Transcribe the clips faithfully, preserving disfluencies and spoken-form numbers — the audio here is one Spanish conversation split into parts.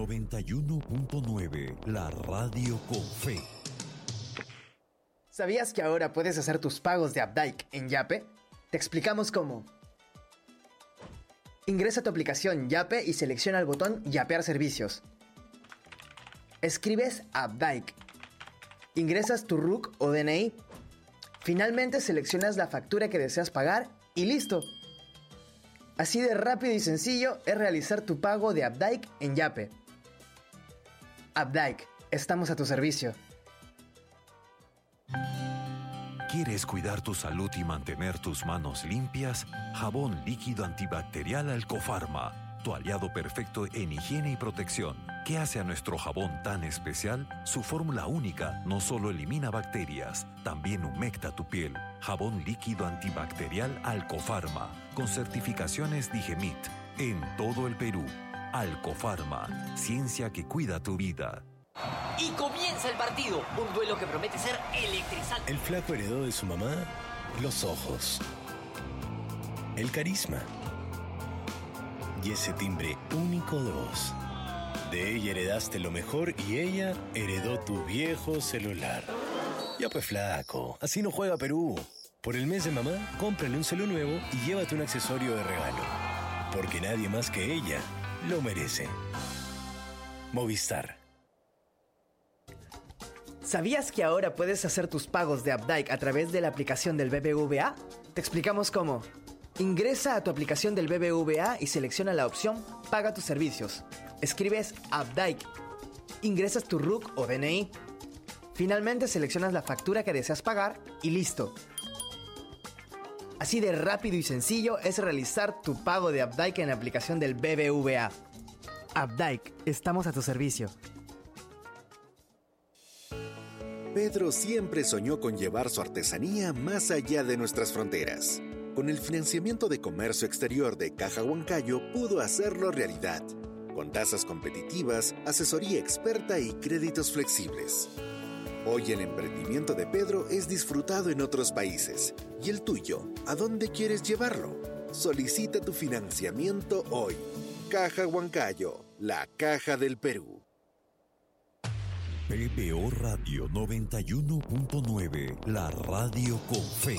noventa y uno punto nueve, la radio con fe. ¿Sabías que ahora puedes hacer tus pagos de Updike en Yape? Te explicamos cómo. Ingresa a tu aplicación Yape y selecciona el botón Yapear servicios. Escribes Updike. Ingresas tu R U C o D N I. Finalmente seleccionas la factura que deseas pagar y listo. Así de rápido y sencillo es realizar tu pago de Updike en Yape. Updike, estamos a tu servicio. ¿Quieres cuidar tu salud y mantener tus manos limpias? Jabón líquido antibacterial Alcofarma, tu aliado perfecto en higiene y protección. ¿Qué hace a nuestro jabón tan especial? Su fórmula única no solo elimina bacterias, también humecta tu piel. Jabón líquido antibacterial Alcofarma, con certificaciones Digemit, en todo el Perú. Alcofarma, ciencia que cuida tu vida. Y comienza el partido, un duelo que promete ser electrizante. El flaco heredó de su mamá los ojos, el carisma y ese timbre único de voz. De ella heredaste lo mejor y ella heredó tu viejo celular. Ya pues flaco, así no juega Perú. Por el mes de mamá, cómprale un celu nuevo y llévate un accesorio de regalo. Porque nadie más que ella lo merece. Movistar. ¿Sabías que ahora puedes hacer tus pagos de Updike a través de la aplicación del B B V A? Te explicamos cómo. Ingresa a tu aplicación del B B V A y selecciona la opción Paga tus servicios. Escribes Updike. Ingresas tu R U C o D N I. Finalmente seleccionas la factura que deseas pagar y listo. Así de rápido y sencillo es realizar tu pago de Updike en la aplicación del B B V A. Updike, estamos a tu servicio. Pedro siempre soñó con llevar su artesanía más allá de nuestras fronteras. Con el financiamiento de comercio exterior de Caja Huancayo pudo hacerlo realidad, con tasas competitivas, asesoría experta y créditos flexibles. Hoy el emprendimiento de Pedro es disfrutado en otros países. ¿Y el tuyo? ¿A dónde quieres llevarlo? Solicita tu financiamiento hoy. Caja Huancayo, la caja del Perú. P B O Radio noventa y uno punto nueve, la radio con fe.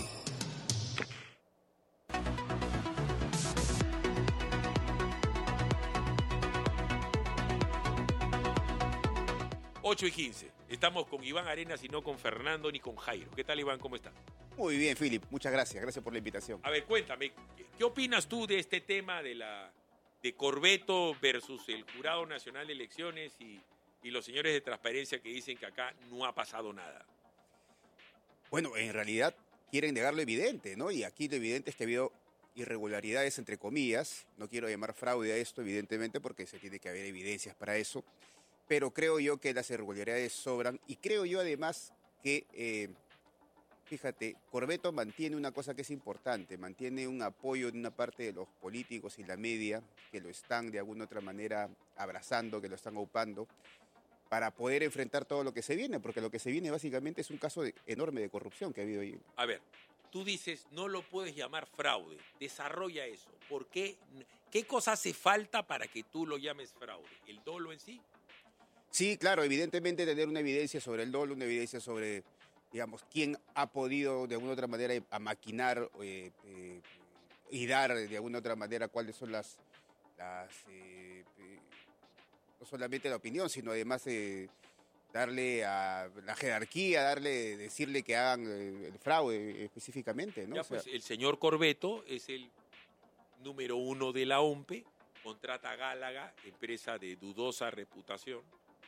ocho y quince. Estamos con Iván Arenas y no con Fernando ni con Jairo. ¿Qué tal, Iván? ¿Cómo estás? Muy bien, Philip. Muchas gracias. Gracias por la invitación. A ver, cuéntame, ¿qué, qué opinas tú de este tema de la de Corbeto versus el Jurado Nacional de Elecciones y, y los señores de transparencia que dicen que acá no ha pasado nada? Bueno, en realidad quieren negar lo evidente, ¿no? Y aquí lo evidente es que ha habido irregularidades, entre comillas. No quiero llamar fraude a esto, evidentemente, porque se tiene que haber evidencias para eso. Pero creo yo que las irregularidades sobran. Y creo yo, además, que, eh, fíjate, Corbeto mantiene una cosa que es importante. Mantiene un apoyo de una parte de los políticos y la media que lo están, de alguna otra manera, abrazando, que lo están aupando, para poder enfrentar todo lo que se viene. Porque lo que se viene, básicamente, es un caso de, enorme de corrupción que ha habido ahí. A ver, tú dices, no lo puedes llamar fraude. Desarrolla eso. ¿Por qué? ¿Qué cosa hace falta para que tú lo llames fraude? ¿El dolo en sí? Sí, claro, evidentemente tener una evidencia sobre el dolo, una evidencia sobre, digamos, quién ha podido de alguna u otra manera a maquinar eh, eh, y dar de alguna u otra manera cuáles son las, las eh, eh, no solamente la opinión, sino además eh, darle a la jerarquía, darle, decirle que hagan el fraude específicamente, ¿no? Ya, O sea, pues el señor Corbeto es el número uno de la O M P E, contrata a Gálaga, empresa de dudosa reputación,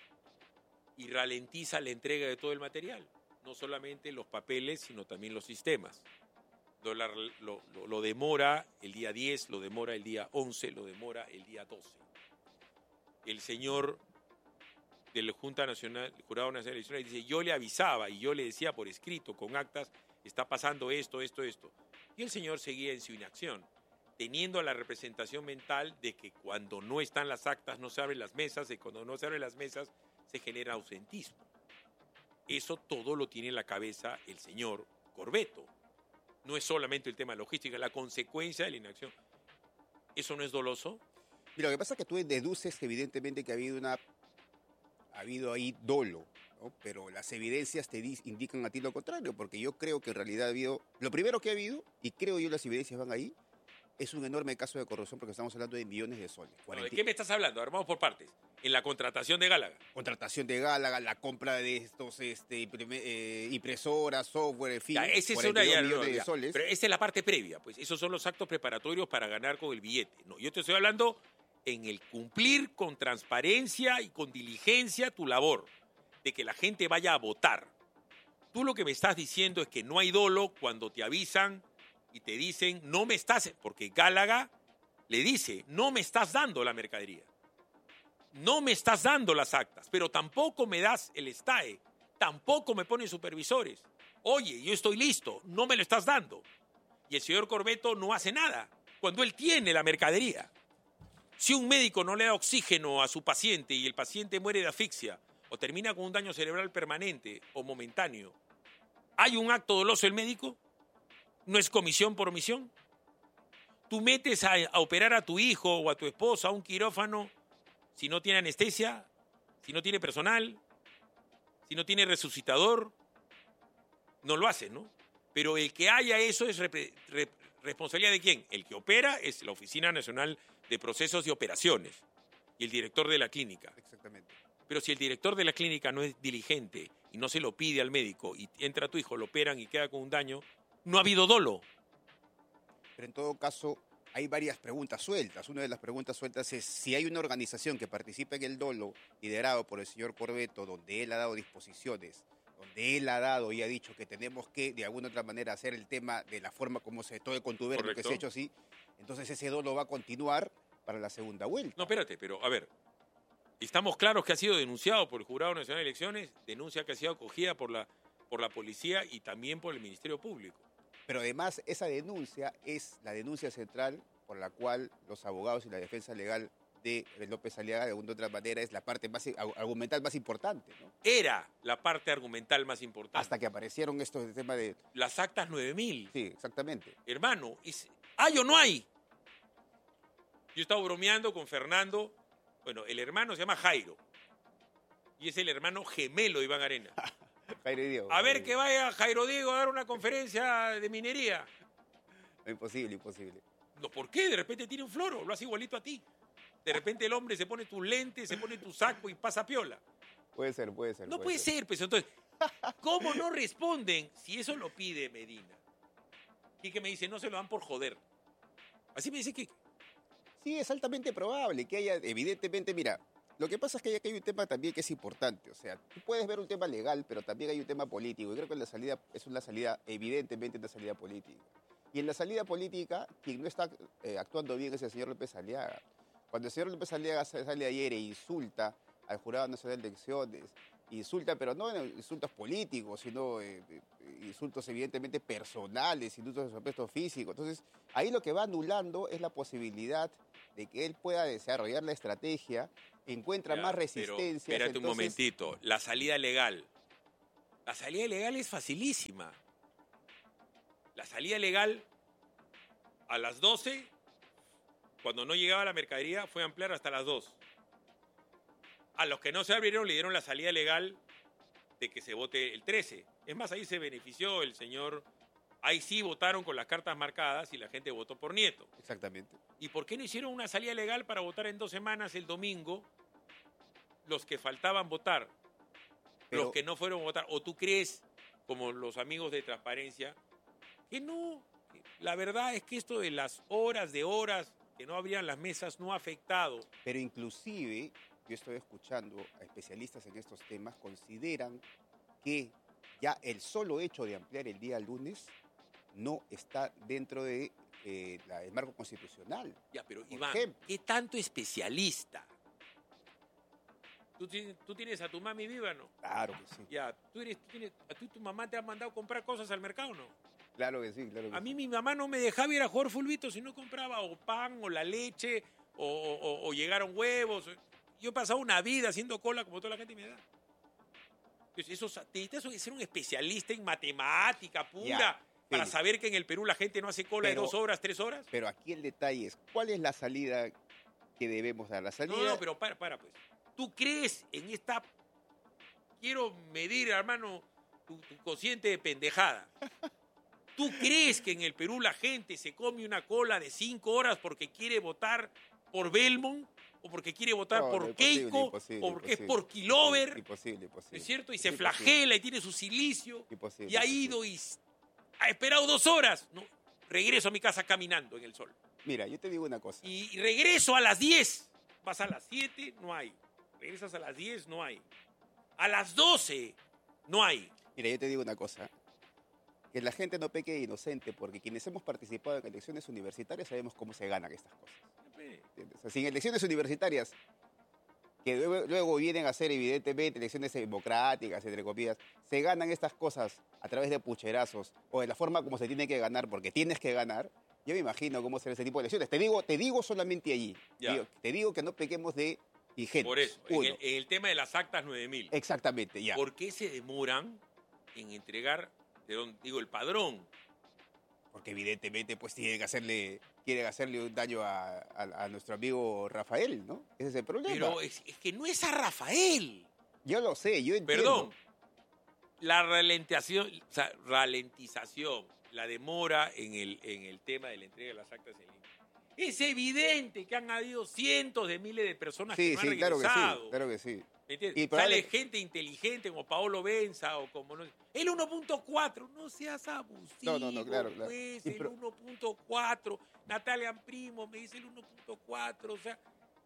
y ralentiza la entrega de todo el material, no solamente los papeles, sino también los sistemas. Lo, lo, lo demora el día diez, lo demora el día once, lo demora el día doce. El señor de la Junta Nacional, el Jurado Nacional de Elecciones, dice, yo le avisaba y yo le decía por escrito, con actas, está pasando esto, esto, esto. Y el señor seguía en su inacción, teniendo la representación mental de que cuando no están las actas no se abren las mesas, de cuando no se abren las mesas se genera ausentismo. Eso todo lo tiene en la cabeza el señor Corbeto. No es solamente el tema logístico, la consecuencia de la inacción. ¿Eso no es doloso? Y lo que pasa es que tú deduces evidentemente que ha habido una ha habido ahí dolo, ¿no? Pero las evidencias te di- indican a ti lo contrario, porque yo creo que en realidad ha habido, lo primero que ha habido, y creo yo las evidencias van ahí, es un enorme caso de corrupción porque estamos hablando de millones de soles. No, ¿de cuarenta qué me estás hablando? Armamos por partes. En la contratación de Gálaga. Contratación de Gálaga, la compra de estos este, imprime- eh, impresoras, software, en fin, Ya, esa es cuarenta y una dos ya, no, millones ya. de soles. Pero esa es la parte previa, pues esos son los actos preparatorios para ganar con el billete. No, yo te estoy hablando en el cumplir con transparencia y con diligencia tu labor, de que la gente vaya a votar. Tú lo que me estás diciendo es que no hay dolo cuando te avisan y te dicen, no me estás, porque Gálaga le dice, no me estás dando la mercadería, no me estás dando las actas, pero tampoco me das el S T A E, tampoco me ponen supervisores. Oye, yo estoy listo, no me lo estás dando. Y el señor Corbeto no hace nada cuando él tiene la mercadería. Si un médico no le da oxígeno a su paciente y el paciente muere de asfixia o termina con un daño cerebral permanente o momentáneo, ¿hay un acto doloso del médico? ¿No es comisión por omisión? Tú metes a, a operar a tu hijo o a tu esposa a un quirófano si no tiene anestesia, si no tiene personal, si no tiene resucitador, no lo haces, ¿no? Pero el que haya eso es repre- re- responsabilidad de quién. El que opera es la Oficina Nacional de Procesos y Operaciones y el director de la clínica. Exactamente. Pero si el director de la clínica no es diligente y no se lo pide al médico y entra tu hijo, lo operan y queda con un daño, no ha habido dolo. Pero en todo caso, hay varias preguntas sueltas. Una de las preguntas sueltas es si hay una organización que participa en el dolo, liderado por el señor Corbeto, donde él ha dado disposiciones, donde él ha dado y ha dicho que tenemos que, de alguna otra manera, hacer el tema de la forma como se todo el contubernio que Correcto. se ha hecho así, entonces ese dolo va a continuar para la segunda vuelta. No, espérate, pero a ver, estamos claros que ha sido denunciado por el Jurado Nacional de Elecciones, denuncia que ha sido acogida por la, por la policía y también por el Ministerio Público. Pero además, esa denuncia es la denuncia central por la cual los abogados y la defensa legal de López Aliaga, de alguna otra manera, es la parte más argumental más importante, ¿no? Era la parte argumental más importante. Hasta que aparecieron estos de tema de... Las actas nueve mil. Sí, exactamente. Hermano, es- ¿hay o no hay? Yo estaba bromeando con Fernando. Bueno, el hermano se llama Jairo. Y es el hermano gemelo de Iván Arena. Jairo y Diego. A ver que vaya Jairo Diego a dar una conferencia de minería. Imposible, imposible. No, ¿por qué? De repente tiene un floro, lo hace igualito a ti. De repente el hombre se pone tus lentes, se pone tu saco y pasa piola. Puede ser, puede ser. No puede ser, pues entonces, ¿cómo no responden si eso lo pide Medina? Y que me dice, no se lo dan por joder. Así me dice que... Sí, es altamente probable que haya, evidentemente, mira, lo que pasa es que aquí hay un tema también que es importante. O sea, tú puedes ver un tema legal, pero también hay un tema político. Y creo que la salida es una salida, evidentemente, una salida política. Y en la salida política, quien no está eh, actuando bien es el señor López Aliaga. Cuando el señor López Aliaga sale ayer e insulta al Jurado Nacional de Elecciones, insulta, pero no en insultos políticos, sino eh, eh, insultos evidentemente personales, insultos de su aspecto físico. Entonces, ahí lo que va anulando es la posibilidad de que él pueda desarrollar la estrategia, encuentra Ya, más pero resistencia. espérate un momentito, la salida legal. La salida legal es facilísima. La salida legal a las doce, cuando no llegaba la mercadería, fue ampliar hasta las dos. A los que no se abrieron le dieron la salida legal de que se vote el trece. Es más, ahí se benefició el señor. Ahí sí votaron con las cartas marcadas y la gente votó por Nieto. Exactamente. ¿Y por qué no hicieron una salida legal para votar en dos semanas el domingo los que faltaban votar? Pero- los que no fueron a votar. ¿O tú crees, como los amigos de Transparencia, que no? La verdad es que esto de las horas de horas que no abrían las mesas no ha afectado. Pero inclusive, yo estoy escuchando a especialistas en estos temas, consideran que ya el solo hecho de ampliar el día lunes no está dentro de eh, la- el marco constitucional. Ya, pero ¿Por Iván, qué? ¿qué tanto especialista? ¿Tú, ti- tú tienes a tu mami viva, ¿no? Claro que sí. Ya, ¿tú, eres, tú tienes, ¿a tú y tu mamá te han mandado a comprar cosas al mercado, no? Claro que sí, claro que A sí. mí mi mamá no me dejaba ir a jugar fulbito si no compraba o pan o la leche o, o- o llegaron huevos. Yo he pasado una vida haciendo cola como toda la gente de mi edad. Entonces, eso, necesitas ser un especialista en matemática pura Ya, para Félix. saber que en el Perú la gente no hace cola Pero- de dos horas, tres horas. Pero aquí el detalle es, ¿cuál es la salida que debemos dar la salida. No, no, pero para, para, pues. ¿Tú crees en esta... Quiero medir, hermano, tu, tu cociente de pendejada. ¿Tú crees que en el Perú la gente se come una cola de cinco horas porque quiere votar por Belmont? ¿O porque quiere votar No, por no, imposible, Keiko? imposible, ¿O porque imposible. es por Kilover? Imposible, imposible. ¿No es cierto? Y Es se imposible. flagela y tiene su silicio. Imposible, Y ha imposible. ido y ha esperado dos horas. No, regreso a mi casa caminando en el sol. Mira, yo te digo una cosa. Y regreso a las diez. Vas a las siete, no hay. Regresas a las diez, no hay. A las doce, no hay. Mira, yo te digo una cosa. Que la gente no peque de inocente, porque quienes hemos participado en elecciones universitarias sabemos cómo se ganan estas cosas. ¿Entiendes? O sea, si en elecciones universitarias, que luego, luego vienen a ser evidentemente elecciones democráticas, entre comillas, se ganan estas cosas a través de pucherazos o de la forma como se tiene que ganar, porque tienes que ganar, yo me imagino cómo será ese tipo de elecciones. Te digo, te digo solamente allí. Ya. Digo- te digo que no pequemos de ingenuos. Por eso, en Uno. el, en el tema de las actas nueve mil. Exactamente, ya. ¿Por qué se demoran en entregar, de dónde- digo, el padrón? Porque evidentemente pues tienen que hacerle, quieren hacerle un daño a, a- a nuestro amigo Rafael, ¿no? Ese es el problema. Pero es, es que no es a Rafael. Yo lo sé, yo entiendo. Perdón. La ralentización, o sea, ralentización, la demora en el, en el tema de la entrega de las actas en línea. Es evidente que han habido cientos de miles de personas Sí, que no sí, han claro que regresado. sí, claro que sí. ¿Me entiendes? Y probable- Sale gente inteligente como Paolo Benza o como... No, el uno punto cuatro, no seas abusivo. No, no, no, claro, claro. Pues, Y el pro- uno punto cuatro. Natalia Primo me dice el uno punto cuatro. O sea,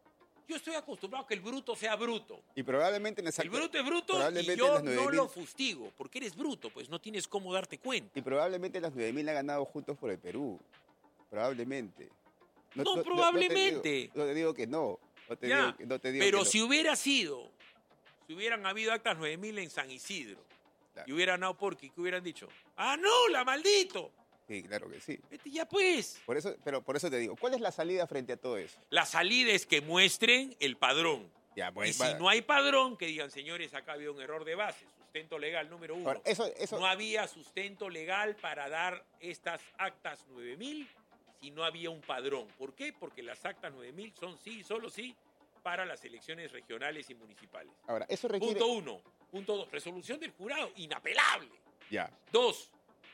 yo estoy acostumbrado a que el bruto sea bruto. Y probablemente en esa- El bruto es bruto y probablemente yo las no nueve mil lo fustigo, porque eres bruto, pues no tienes cómo darte cuenta. Y probablemente las nueve mil han ganado juntos por el Perú. Probablemente. No, probablemente. No te digo, no te digo que no. No te Ya, digo, que- no te digo pero que no. si hubiera sido, si hubieran habido actas nueve mil en San Isidro, Claro. y hubieran ganado Porqui, ¿qué hubieran dicho? ¡Ah, no, la maldito! Sí, claro que sí. Vete ya pues. Por eso, pero por eso te digo, ¿cuál es la salida frente a todo eso? La salida es que muestren el padrón. Ya, Y pues, si va- no hay padrón, que digan, señores, acá había un error de base, sustento legal número uno. Ahora, eso, eso, No había sustento legal para dar estas actas nueve mil si no había un padrón. ¿Por qué? Porque las actas nueve mil son sí, solo sí, para las elecciones regionales y municipales. ahora, eso requiere... Punto uno. Punto dos. Resolución del jurado, inapelable. Ya, Dos.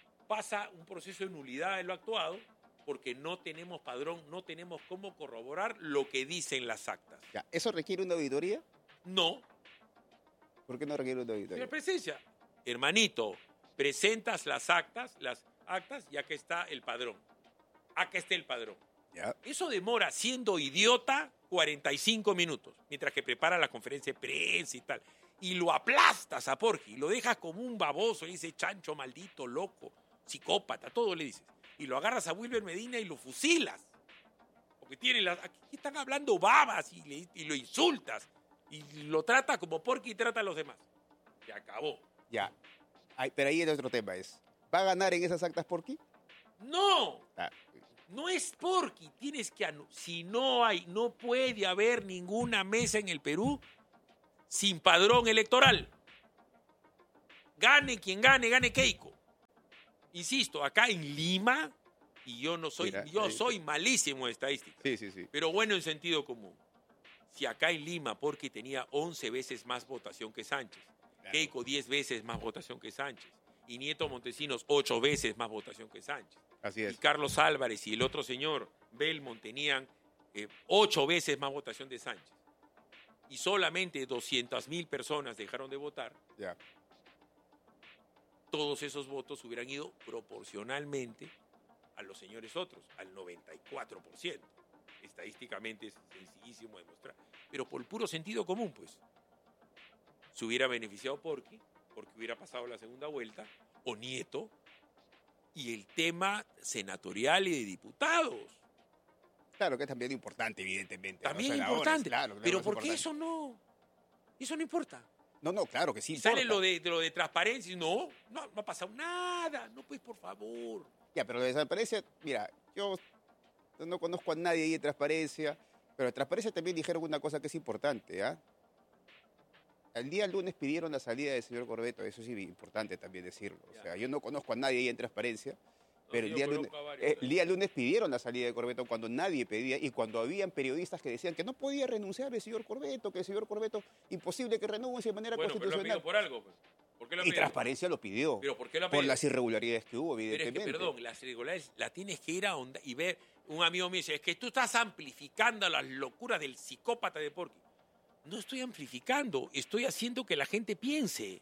Pasa un proceso de nulidad de lo actuado porque no tenemos padrón, no tenemos cómo corroborar lo que dicen las actas. ya. ¿Eso requiere una auditoría? No. ¿Por qué no requiere una Señor auditoría? presencia. Hermanito, presentas las actas, las actas, y acá está el padrón. Acá está el padrón. Ya. Eso demora, siendo idiota, cuarenta y cinco minutos, mientras que prepara la conferencia de prensa y tal. Y lo aplastas a Porqui, lo dejas como un baboso, y dice chancho, maldito, loco, psicópata, todo le dices. Y lo agarras a Wilber Medina y lo fusilas. Porque tiene las, aquí están hablando babas y, le- y lo insultas. Y lo trata como Porqui trata a los demás. Se acabó. Ya. Ay, pero ahí el otro tema es, ¿va a ganar en esas actas Porqui? ¡No! Ah, No es Porqui, tienes que anu- si no hay, no puede haber ninguna mesa en el Perú sin padrón electoral. Gane quien gane, gane Keiko. Insisto, acá en Lima, y yo no soy, Mira, yo ahí- soy malísimo en estadística, sí, sí, sí. pero bueno en sentido común. Si acá en Lima Porqui tenía once veces más votación que Sánchez, Claro. Keiko diez veces más votación que Sánchez, y Nieto Montesinos ocho veces más votación que Sánchez. Así Y es. Carlos Álvarez y el otro señor, Belmont, tenían eh, ocho veces más votación de Sánchez. Y solamente doscientas mil personas dejaron de votar. Ya. Todos esos votos hubieran ido proporcionalmente a los señores otros, al noventa y cuatro por ciento. Estadísticamente es sencillísimo demostrar. Pero por puro sentido común, pues. Se hubiera beneficiado Porqui, porque hubiera pasado la segunda vuelta, o Nieto, y el tema senatorial y de diputados. Claro que es también importante, evidentemente. ¿no? También O sea, la importante. hora, claro, claro, pero es ¿por qué importante. eso no? Eso no importa. No, no, claro que sí. Y sale importa. lo de, de lo de transparencia. y No, no, no ha pasado nada. No, pues, por favor. Ya, pero de transparencia, mira, yo no conozco a nadie ahí de transparencia, pero de transparencia también dijeron una cosa que es importante, ¿ah? El día lunes pidieron la salida del señor Corbeto, eso sí es importante también decirlo. O sea, yo no conozco a nadie ahí en transparencia, Pero el día, lunes, eh, el día lunes pidieron la salida de Corbeto cuando nadie pedía y cuando habían periodistas que decían que no podía renunciar el señor Corbeto, que el señor Corbeto imposible que renuncie de manera bueno, constitucional. Pero lo ha pedido por algo, pues. ¿Por qué lo ha Y pedido? Transparencia lo pidió. ¿Pero por qué lo ha Por pedido? las irregularidades que hubo, evidentemente. Pero es que, perdón, las irregularidades la tienes que ir a onda y ver. Un amigo me dice, es que tú estás amplificando las locuras del psicópata de Porky. No estoy amplificando, estoy haciendo que la gente piense.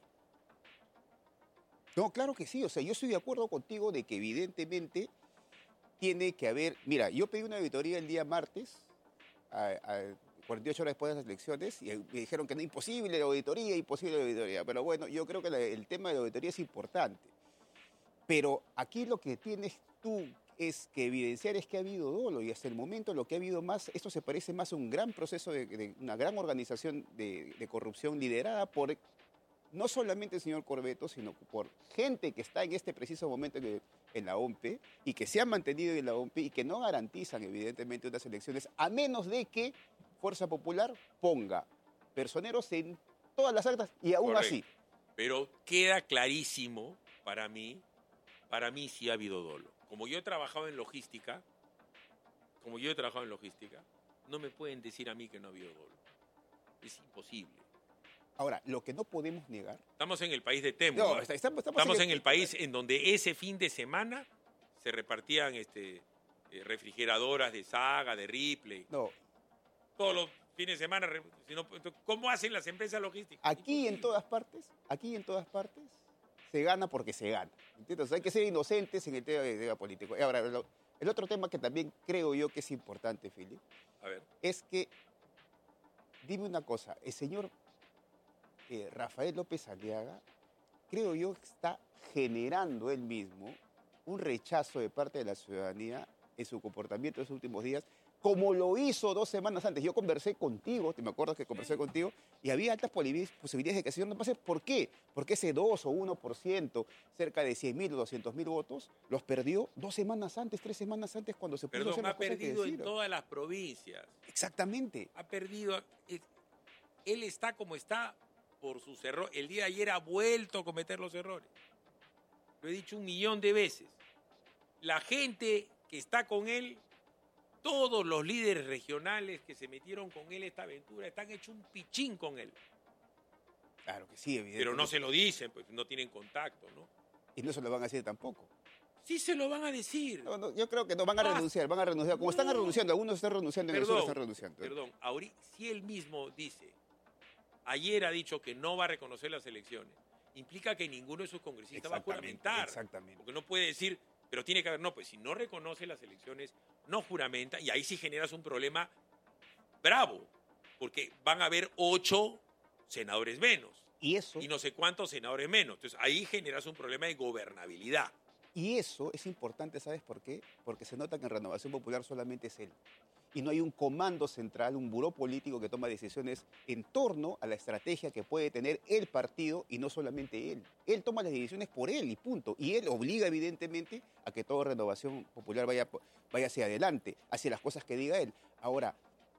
No, claro que sí. O sea, yo estoy de acuerdo contigo de que evidentemente tiene que haber... Mira, yo pedí una auditoría el día martes, a, a cuarenta y ocho horas después de las elecciones, y me dijeron que no, imposible la auditoría, imposible la auditoría. Pero bueno, yo creo que la, el tema de la auditoría es importante. Pero aquí lo que tienes tú es que evidenciar es que ha habido dolo, y hasta el momento lo que ha habido más, esto se parece más a un gran proceso de, de una gran organización de, de corrupción liderada por no solamente el señor Corbeto, sino por gente que está en este preciso momento en, en la O M P E y que se han mantenido en la O M P E y que no garantizan evidentemente unas elecciones, a menos de que Fuerza Popular ponga personeros en todas las actas y aún Correcto. así. Pero queda clarísimo para mí, para mí sí ha habido dolo. Como yo he trabajado en logística, como yo he trabajado en logística, no me pueden decir a mí que no ha habido dolo. Es imposible. Ahora, lo que no podemos negar... Estamos en el país de Temo. No, ¿eh? está- estamos, estamos Estamos en el país en donde ese fin de semana se repartían este, eh, refrigeradoras de Saga, de Ripley. No, Todos los fines de semana. re- si no, entonces, ¿cómo hacen las empresas logísticas? aquí en Imposible. todas partes, aquí en todas partes, se gana porque se gana. ¿Entiendes? O sea, hay que ser inocentes en el tema, de- tema político. Y ahora, lo- el otro tema que también creo yo que es importante, Philip, A ver, es que, dime una cosa, el señor eh, Rafael López Aliaga, creo yo que está generando él mismo un rechazo de parte de la ciudadanía en su comportamiento en estos últimos días, como lo hizo dos semanas antes. Yo conversé contigo, te me acuerdas que conversé contigo, y había altas polivi- posibilidades de que el señor no pase. ¿Por qué? Porque ese dos o uno por ciento, cerca de cien mil o doscientos mil votos, los perdió dos semanas antes, tres semanas antes, cuando se puso a perdón, hacer ha las cosas que perdido en decir. todas las provincias. Exactamente. Ha perdido. eh, Él está como está por sus errores. El día de ayer ha vuelto a cometer los errores. Lo he dicho un millón de veces. La gente que está con él, todos los líderes regionales que se metieron con él esta aventura, están hechos un pichín con él. Claro que sí, evidentemente. Pero no se lo dicen, pues no tienen contacto, ¿no? Y no se lo van a decir tampoco. Sí se lo van a decir. No, no, yo creo que no van a Ah, renunciar, van a renunciar. Como están no. renunciando, algunos están renunciando y otros Perdón, están renunciando. perdón, ahori- si él mismo dice, ayer ha dicho que no va a reconocer las elecciones, implica que ninguno de sus congresistas va a Exactamente, juramentar. exactamente. Porque no puede decir, pero tiene que haber, no, pues si no reconoce las elecciones, no juramenta, y ahí sí generas un problema bravo, porque van a haber ocho senadores menos, Y eso, y no sé cuántos senadores menos. Entonces ahí generas un problema de gobernabilidad. y eso es importante, ¿sabes por qué? Porque se nota que en Renovación Popular solamente es él. Y no hay un comando central, un buró político que toma decisiones en torno a la estrategia que puede tener el partido y no solamente él. Él toma las decisiones por él y punto. Y él obliga evidentemente a que toda Renovación Popular vaya, vaya hacia adelante, hacia las cosas que diga él. Ahora,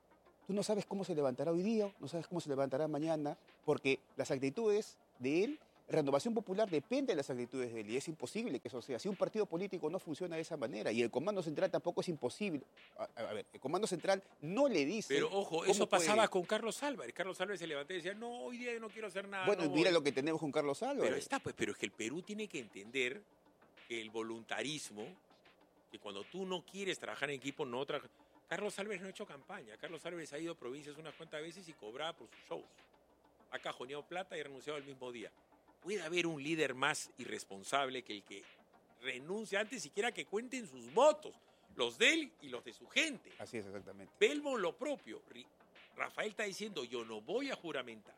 tú no sabes cómo se levantará hoy día, no sabes cómo se levantará mañana, porque las actitudes de él, Renovación Popular depende de las actitudes de él y es imposible que eso sea. Si un partido político no funciona de esa manera y el Comando Central tampoco es imposible. A, a ver, el Comando Central no le dice... Pero ojo, cómo eso puede- pasaba con Carlos Álvarez. Carlos Álvarez se levantó y decía, no, hoy día yo no quiero hacer nada. Bueno, no mira voy". lo que tenemos con Carlos Álvarez. Pero está, pues, pero es que el Perú tiene que entender que el voluntarismo, que cuando tú no quieres trabajar en equipo, no trabajas. Carlos Álvarez no ha hecho campaña. Carlos Álvarez ha ido a provincias unas cuantas veces y cobraba por sus shows. Ha cajoneado plata y ha renunciado el mismo día. Puede haber un líder más irresponsable que el que renuncia antes siquiera que cuenten sus votos, los de él y los de su gente. Así es, exactamente. Belmo lo propio. Ri- Rafael está diciendo, yo no voy a juramentar.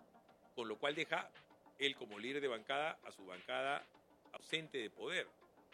Con lo cual deja él como líder de bancada a su bancada ausente de poder.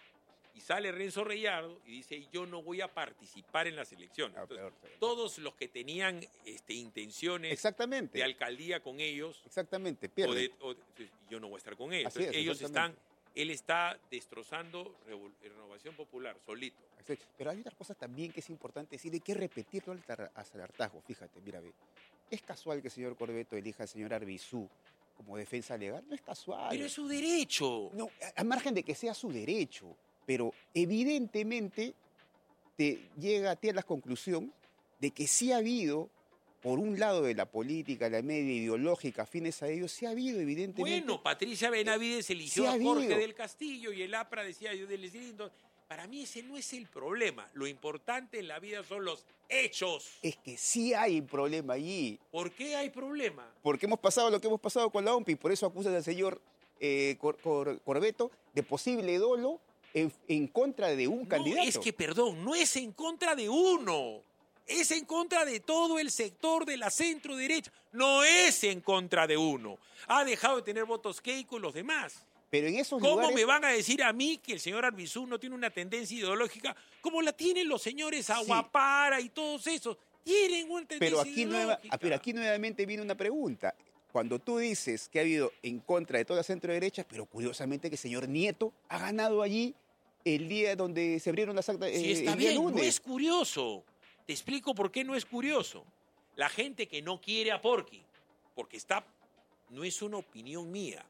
Y sale Renzo Reyardo y dice, yo no voy a participar en las elecciones. Ah, Entonces, peor, peor. todos los que tenían este, intenciones Exactamente. de alcaldía con ellos, Exactamente, o pierde. de- o de- yo no voy a estar con ellos. Así Entonces, es, ellos están, exactamente. él está destrozando Revol- Renovación Popular solito. Así es. Pero hay otras cosas también que es importante decir, hay que repetirlo al tar- hasta el hartazgo. Fíjate, mira, ve. Es casual que el señor Corbeto elija al señor Arbizú como defensa legal, no es casual. Pero es su derecho. No, a, a margen de que sea su derecho, pero evidentemente te llega a ti a la conclusión de que sí ha habido, por un lado de la política, la media ideológica, afines a ellos, sí ha habido evidentemente... Bueno, Patricia Benavides eligió sí ha a Jorge habido. del Castillo y el APRA decía yo del lindo. Para mí ese no es el problema. Lo importante en la vida son los hechos. Es que sí hay un problema allí, ¿Por qué hay problema? porque hemos pasado lo que hemos pasado con la O M P y por eso acusan al señor eh, Cor- Cor- Corbeto de posible dolo en, en contra de un No, candidato. es que, perdón, no es en contra de uno. Es en contra de todo el sector de la centro derecha. No es en contra de uno. Ha dejado de tener votos Keiko y los demás. Pero en esos ¿Cómo lugares... me van a decir a mí que el señor Arbizú no tiene una tendencia ideológica como la tienen los señores Aguapara y todos esos? Tienen una tendencia Pero aquí, nueva, ideológica. pero aquí nuevamente viene una pregunta. Cuando tú dices que ha habido en contra de toda la centro derecha, pero curiosamente que el señor Nieto ha ganado allí el día donde se abrieron las actas. Sí, eh, está el día bien, no lunes. es curioso. Te explico por qué no es curioso. La gente que no quiere a Porky, porque está, no es una opinión mía.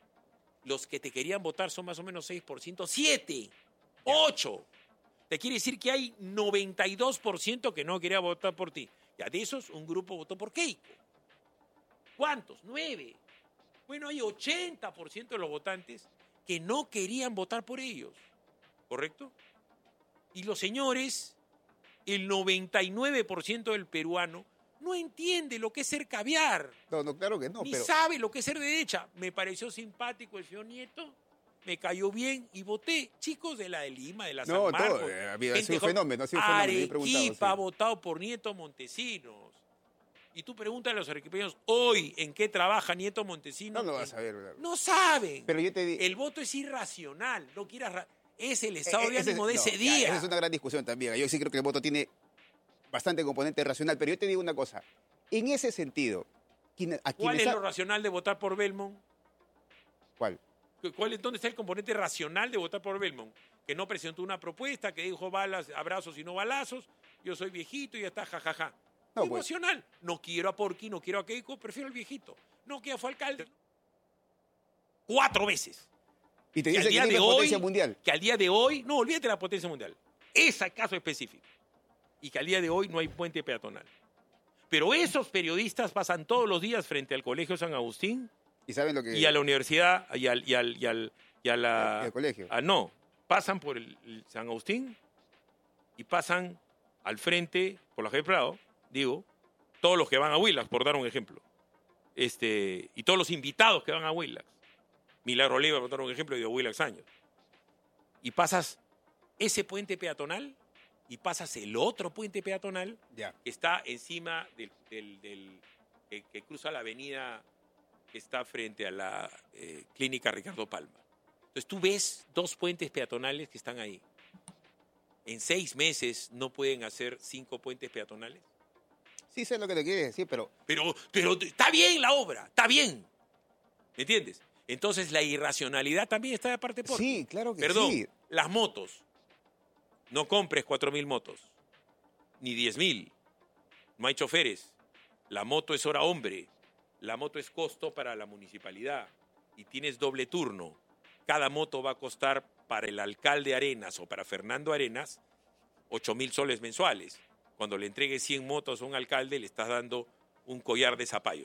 Los que te querían votar son más o menos seis por ciento, siete, ocho. Te quiere decir que hay noventa y dos por ciento que no quería votar por ti. Ya de esos, un grupo votó por Keiko. ¿Cuántos? Nueve. Bueno, hay ochenta por ciento de los votantes que no querían votar por ellos. ¿Correcto? Y los señores, el noventa y nueve por ciento del peruano, no entiende lo que es ser caviar. No, no, claro que no, Ni pero... sabe lo que es ser de derecha. Me pareció simpático el señor Nieto, me cayó bien y voté. Chicos de la de Lima, de la San No, Marcos. todo, eh, ha habido- ha gente sido un joven. fenómeno, ha sido un fenómeno, yo he preguntado, Arequipa sí. ha votado por Nieto Montesinos. Y tú pregúntale a los arequipeños hoy en qué trabaja Nieto Montesinos. No lo vas a ver, ¿verdad? No saben. Pero yo te digo... El voto es irracional. No quieras... ra- Es el estado de Eh, ese- ánimo de no, ese ya, día. Esa es una gran discusión también. Yo sí creo que el voto tiene bastante componente racional, pero yo te digo una cosa. En ese sentido, ¿quién- ¿a ¿Cuál quiénes es ha- lo racional de votar por Belmont? ¿Cuál? ¿Cuál, ¿Dónde está el componente racional de votar por Belmont? Que no presentó una propuesta, que dijo balas, abrazos y no balazos, yo soy viejito y ya está, jajaja. No, pues. Emocional. No quiero a Porky, no quiero a Keiko, prefiero al viejito. No, que ya fue alcalde. Cuatro veces. Y te Que dice al que día tiene de hoy, potencia mundial. que al día de hoy, no, olvídate de la potencia mundial. Ese caso específico. Y que al día de hoy no hay puente peatonal. Pero esos periodistas pasan todos los días frente al Colegio San Agustín Y saben lo que... y a la universidad y al, y al, y al, y a la... Y al colegio. Ah, no, pasan por el, el San Agustín y pasan al frente, por la Javier Prado, digo, todos los que van a Willax, por dar un ejemplo. Este, y todos los invitados que van a Willax. Milagro Leiva, por dar un ejemplo, de Willax años. Y pasas ese puente peatonal y pasas el otro puente peatonal Ya. que está encima del, del- del- que, que cruza la avenida que está frente a la eh, clínica Ricardo Palma. Entonces tú ves dos puentes peatonales que están ahí. En seis meses no pueden hacer cinco puentes peatonales. Sí sé lo que te quieres decir, pero... Pero, pero está bien la obra, está bien. ¿Me entiendes? Entonces la irracionalidad también está de parte por. Sí, claro que Perdón, sí. las motos. No compres cuatro mil motos, ni diez mil. No hay choferes. La moto es hora hombre. La moto es costo para la municipalidad. Y tienes doble turno. Cada moto va a costar para el alcalde Arenas o para Fernando Arenas ocho mil soles mensuales. Cuando le entregues cien motos a un alcalde, le estás dando un collar de zapallos.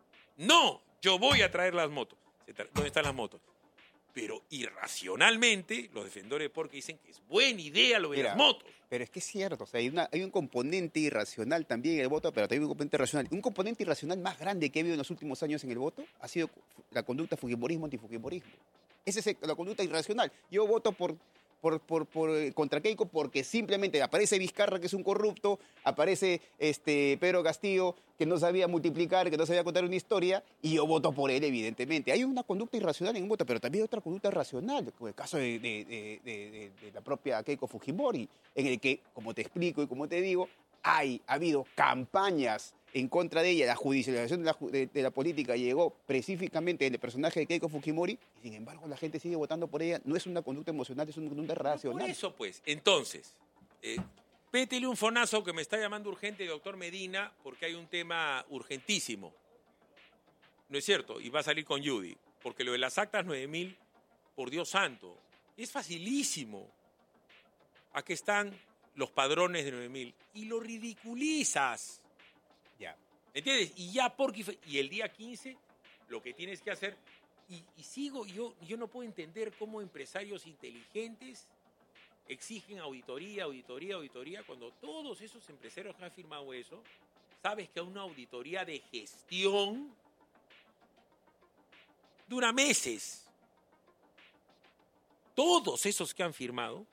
No, yo voy a traer las motos. Se tra- ¿Dónde están las motos? Pero irracionalmente, los defensores de Porky dicen que es buena idea lo de Mira, las motos. Pero es que es cierto, o sea, hay, una, hay un componente irracional también en el voto, pero también un componente racional. Un componente irracional más grande que ha habido en los últimos años en el voto ha sido la conducta fujimorismo-antifujimorismo. Esa es la conducta irracional. Yo voto por, por, por, por, eh, contra Keiko porque simplemente aparece Vizcarra, que es un corrupto, aparece este, Pedro Castillo, que no sabía multiplicar, que no sabía contar una historia, y yo voto por él, evidentemente. Hay una conducta irracional en un voto, pero también hay otra conducta racional, como el caso de, de- de- de- de- de la propia Keiko Fujimori, en el que, como te explico y como te digo, hay, ha habido campañas en contra de ella, la judicialización de la, ju- de- de la política llegó específicamente en el personaje de Keiko Fujimori, y sin embargo la gente sigue votando por ella. No es una conducta emocional, es una conducta Por racional. eso, pues, entonces, eh, pétele un fonazo que me está llamando urgente el doctor Medina porque hay un tema urgentísimo. ¿No es cierto? Y va a salir con Judy. Porque lo de las actas nueve mil, por Dios santo, Es facilísimo. Aquí están los padrones de nueve mil y lo ridiculizas. Ya. ¿Entiendes? Y ya Porky fue- y el día quince lo que tienes que hacer y, y sigo yo yo no puedo entender cómo empresarios inteligentes exigen auditoría, auditoría, auditoría cuando todos esos empresarios que han firmado eso, sabes que una auditoría de gestión dura meses. Todos esos que han firmado,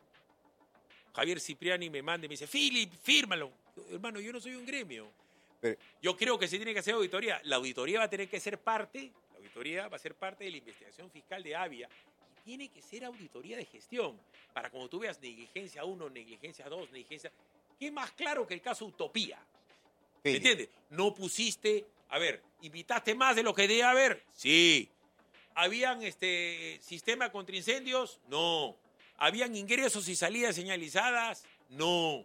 Javier Cipriani me manda y me dice, Philip, fírmalo. Hermano, yo no soy un gremio. Pero- Yo creo que se tiene que hacer auditoría. La auditoría va a tener que ser parte, la auditoría va a ser parte de la investigación fiscal de Avia. Y tiene que ser auditoría de gestión. Para cuando tú veas negligencia uno, negligencia dos, negligencia... ¿Qué más claro que el caso Utopía? ¿Me Philip, entiendes? No pusiste... A ver, ¿invitaste más de lo que debe haber? Sí. ¿Habían este, sistema contra incendios? No. ¿Habían ingresos y salidas señalizadas? No.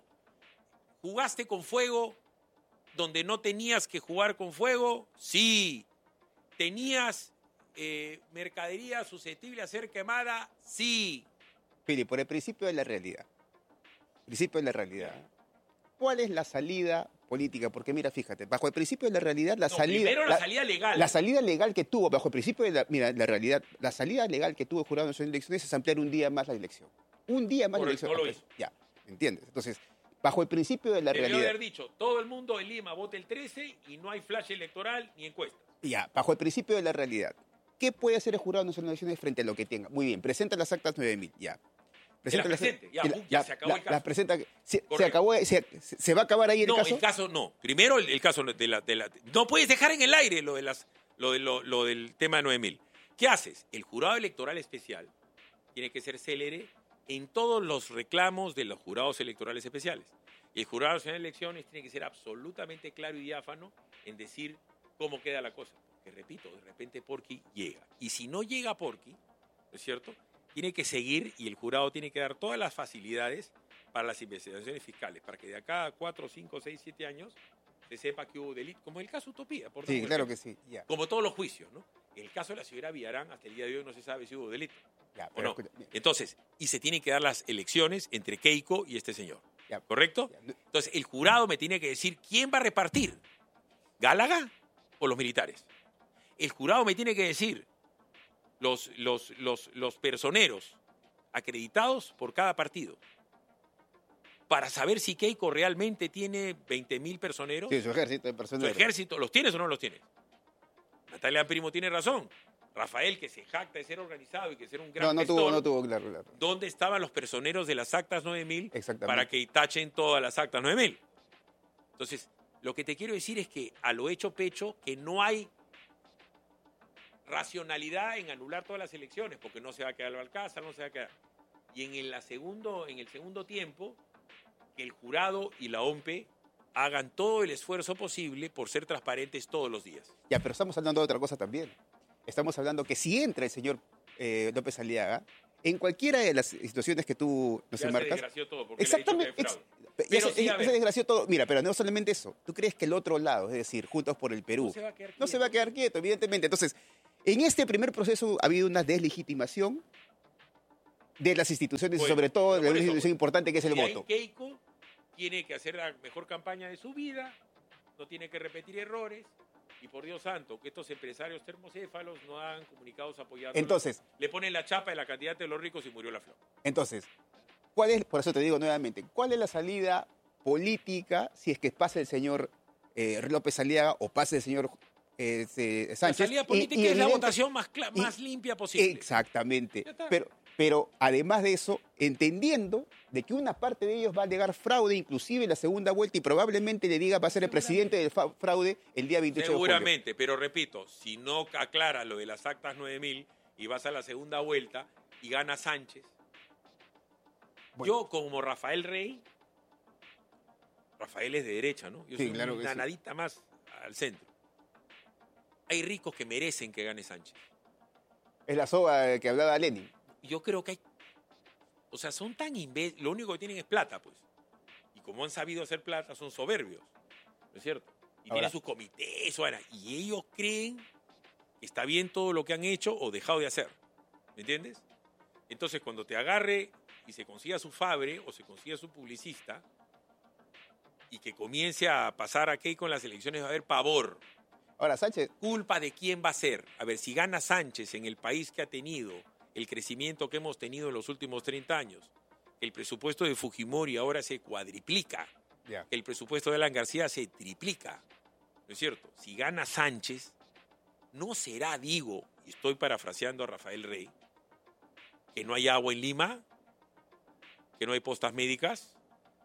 ¿Jugaste con fuego donde no tenías que jugar con fuego? Sí. ¿Tenías eh, mercadería susceptible a ser quemada? Sí. Philip, por el principio de la realidad. Principio de la realidad. ¿Cuál es la salida política? Porque mira, fíjate, bajo el principio de la realidad, la No, salida... primero la, salida legal. La salida legal que tuvo, bajo el principio de la, mira, la realidad, la salida legal que tuvo el Jurado Nacional de Elecciones es ampliar un día más la elección. Un día más Correcto, la no lo elección. Ya, ¿entiendes? Entonces, bajo el principio de la Debió realidad... haber dicho, todo el mundo en Lima vota el trece y no hay flash electoral ni encuesta. Ya, bajo el principio de la realidad. ¿Qué puede hacer el Jurado Nacional de Elecciones frente a lo que tenga? Muy bien, presenta las actas nueve mil, ya. Presenta las presente, ya, pum, ya se acabó la- el caso. las presenta, se, se, Correcto. acabó, se, se va a acabar ahí el No, caso. el caso no. Primero el, el caso de la, de la... No puedes dejar en el aire lo, de las, lo, de lo, lo del tema nueve mil. ¿Qué haces? El jurado electoral especial tiene que ser célere en todos los reclamos de los jurados electorales especiales. Y el Jurado Nacional de Elecciones tiene que ser absolutamente claro y diáfano en decir cómo queda la cosa. Porque, repito, de repente Porky llega. Y si no llega Porky, ¿no es cierto?, tiene que seguir y el jurado tiene que dar todas las facilidades para las investigaciones fiscales, para que de acá a cuatro, cinco, seis, siete años se sepa que hubo delito, como el caso Utopía. Por Sí, ejemplo. claro que sí, ya. Como todos los juicios, ¿no? En el caso de la señora Villarán, hasta el día de hoy no se sabe si hubo delito Ya, o pero no. escucha, Entonces, y se tienen que dar las elecciones entre Keiko y este señor. Ya. ¿Correcto? Ya, no- Entonces, el jurado me tiene que decir quién va a repartir, Gálaga o los militares. El jurado me tiene que decir los, los, los, los personeros acreditados por cada partido para saber si Keiko realmente tiene veinte mil personeros. Sí, su ejército de Su personas. ejército, ¿los tienes o no los tienes? Natalia Primo tiene razón. Rafael, que se jacta de ser organizado y que ser un gran No, no gestor, tuvo, no tuvo, claro, claro. ¿dónde estaban los personeros de las actas nueve mil Exactamente. para que tachen todas las actas nueve mil? Entonces, lo que te quiero decir es que a lo hecho pecho, que no hay racionalidad en anular todas las elecciones, porque no se va a quedar el Balcázar, no se va a quedar. Y en el, la segundo, en el segundo tiempo, que el jurado y la O M P hagan todo el esfuerzo posible por ser transparentes todos los días. Ya, pero estamos hablando de otra cosa también. Estamos hablando que si entra el señor eh, López Aliaga, en cualquiera de las situaciones que tú nos Ya se enmarcas... desgració todo, porque Exactamente. él ha dicho que hay fraude. ex- ya Pero se, sí, a ya ver. se desgració todo. Mira, pero no solamente eso. ¿Tú crees que el otro lado, es decir, Juntos por el Perú, No se va a quedar no se va a quieto. quedar quieto, evidentemente? Entonces, en este primer proceso ha habido una deslegitimación de las instituciones Bueno, y sobre todo pero de por una eso, institución importante que es el Y ahí voto. Keiko tiene que hacer la mejor campaña de su vida, no tiene que repetir errores, y por Dios santo, que estos empresarios termocéfalos no hagan comunicados apoyados. Entonces, Le ponen la chapa de la candidata de los ricos y murió la flor. entonces, ¿cuál es, por eso te digo nuevamente, cuál es la salida política si es que pasa el señor eh, López Aliaga o pasa el señor eh, se- Sánchez? La salida Y- política y es la evidente- votación más, cla- y- más limpia posible. Exactamente. Ya está. Pero, pero además de eso, entendiendo de que una parte de ellos va a alegar fraude, inclusive en la segunda vuelta, y probablemente le diga va a ser el presidente del fa- fraude el día veintiocho de julio. Seguramente, pero repito, si no aclara lo de las actas nueve mil y vas a la segunda vuelta y gana Sánchez, Bueno. yo como Rafael Rey, Rafael es de derecha, ¿no? Yo Sí, soy claro que una sí. nadita más al centro. Hay ricos que merecen que gane Sánchez. Es la soga que hablaba Lenin. Yo creo que hay, o sea, son tan imbéciles, lo único que tienen es plata, pues. Y como han sabido hacer plata, son soberbios, ¿no es cierto? Y Ahora- tienen sus comités, o y ellos creen que está bien todo lo que han hecho o dejado de hacer, ¿me entiendes? Entonces, cuando te agarre y se consiga su fabre o se consiga su publicista y que comience a pasar aquí con las elecciones, va a haber pavor. Ahora, Sánchez... ¿Culpa de quién va a ser? A ver, si gana Sánchez en el país que ha tenido el crecimiento que hemos tenido en los últimos treinta años, el presupuesto de Fujimori ahora se cuadriplica, Yeah. el presupuesto de Alan García se triplica, ¿no es cierto? Si gana Sánchez, no será, digo, y estoy parafraseando a Rafael Rey, que no hay agua en Lima, que no hay postas médicas,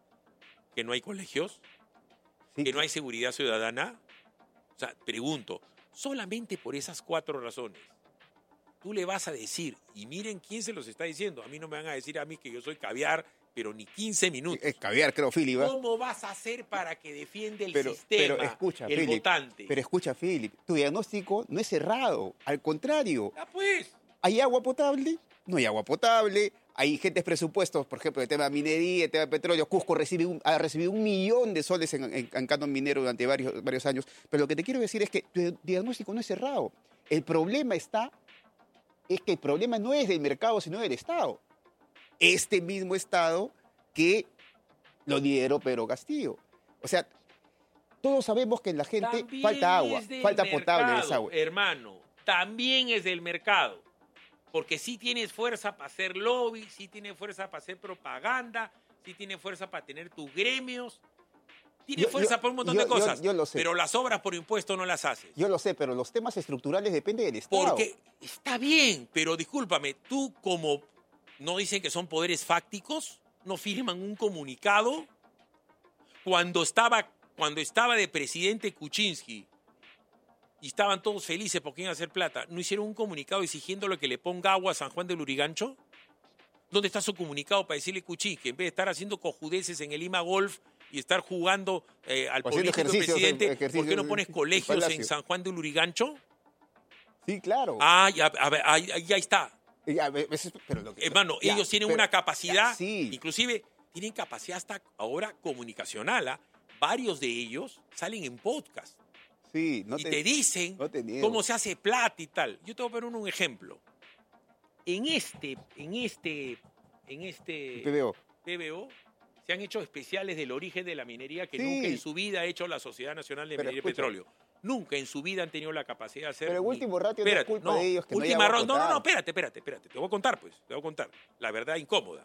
que no hay colegios, Sí, que no hay seguridad ciudadana. O sea, pregunto, solamente por esas cuatro razones, tú le vas a decir, y miren quién se los está diciendo, a mí no me van a decir a mí que yo soy caviar, pero ni quince minutos. Es caviar, creo, Philip. ¿va? ¿Cómo vas a hacer para que defienda el Pero, sistema, pero escucha, el Philip, votante? pero escucha, Philip, tu diagnóstico no es errado, al contrario. Ah, pues. ¿Hay agua potable? No hay agua potable. Hay agentes presupuestos, por ejemplo, el tema de minería, el tema de petróleo. Cusco recibe un, ha recibido un millón de soles en, en, en canon minero durante varios, varios años. Pero lo que te quiero decir es que tu diagnóstico no es errado. El problema está, es que el problema no es del mercado, sino del Estado. Este mismo Estado que lo lideró Pedro Castillo. O sea, todos sabemos que en la gente También falta agua, es del falta potable mercado, desagüe. Hermano, también es del mercado. Porque sí tienes fuerza para hacer lobby, sí tienes fuerza para hacer propaganda, sí tienes fuerza para tener tus gremios, tienes Yo- fuerza yo- para un montón yo- de yo- cosas. yo lo sé. Pero las obras por impuesto no las haces. Yo lo sé, pero los temas estructurales dependen del Estado. Porque está bien, pero discúlpame, tú como no dicen que son poderes fácticos, no firman un comunicado. Cuando estaba, cuando estaba de presidente Kuczynski y estaban todos felices porque iban a hacer plata, ¿no hicieron un comunicado exigiéndole que le ponga agua a San Juan del Lurigancho? ¿Dónde está su comunicado para decirle a Kuczynski, en vez de estar haciendo cojudeces en el Lima Golf y estar jugando eh, al O haciendo político ejercicios en- presidente, ¿por ejercicios qué no en- pones en colegios en Palacio? San Juan del Lurigancho? Sí, claro. Ah, ya, a ver, ahí, ahí- ya está. Ya, a veces- pero lo que- Hermano, ya, ellos tienen pero- una capacidad, ya, sí. inclusive tienen capacidad hasta ahora comunicacional. ¿ah? Varios de ellos salen en podcast Sí, no y te, te dicen no te niego. cómo se hace plata y tal. Yo te voy a poner un ejemplo. En este, en este, en este P B O. P B O se han hecho especiales del origen de la minería que Sí. nunca en su vida ha hecho la Sociedad Nacional de Pero Minería y escucha. Petróleo. Nunca en su vida han tenido la capacidad de hacer. Pero el ni- último ratio no es Espérate, culpa de ellos que no hay última agua ronda. No, no, no, potable. espérate, espérate, espérate. Te voy a contar, pues. Te voy a contar. La verdad incómoda.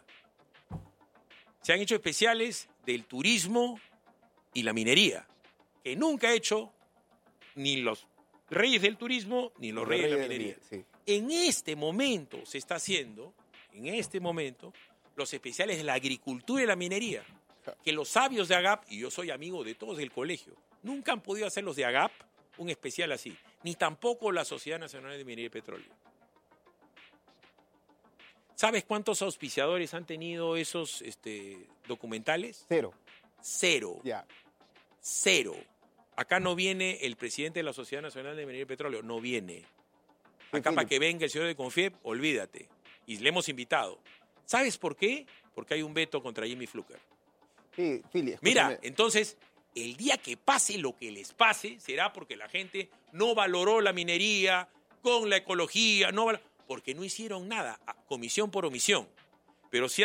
Se han hecho especiales del turismo y la minería, que nunca ha hecho ni los reyes del turismo ni los reyes de la minería. Sí. En este momento se está haciendo, en este momento, los especiales de la agricultura y la minería. Que los sabios de AGAP, y yo soy amigo de todos del colegio, nunca han podido hacer los de AGAP un especial así, ni tampoco la Sociedad Nacional de Minería y Petróleo. ¿Sabes cuántos auspiciadores han tenido esos este, documentales? Cero. Cero. Ya. Cero. Acá no viene el presidente de la Sociedad Nacional de Minería y Petróleo, no viene. Acá Sí, para Philip. que venga el señor de Confiep, olvídate. Y le hemos invitado. ¿Sabes por qué? Porque hay un veto contra Jimmy Fluker. Sí, Philly, Mira, escúchame. entonces, el día que pase lo que les pase, será porque la gente no valoró la minería con la ecología, no val- porque no hicieron nada, a- comisión por omisión. Pero si